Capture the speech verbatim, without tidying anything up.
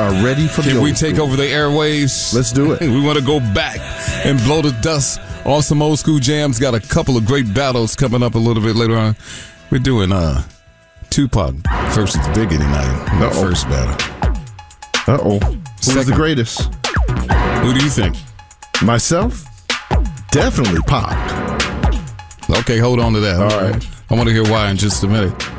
are ready for the Can old we take school. over the airwaves? Let's do it. We want to go back and blow the dust off some old school jams. Got a couple of great battles coming up a little bit later on. We're doing uh, Tupac versus Biggie tonight. The Uh-oh. first battle. Uh-oh. Who's Second. the greatest? Who do you think? Myself? Definitely Pac. Okay, hold on to that. All right. I want to hear why in just a minute.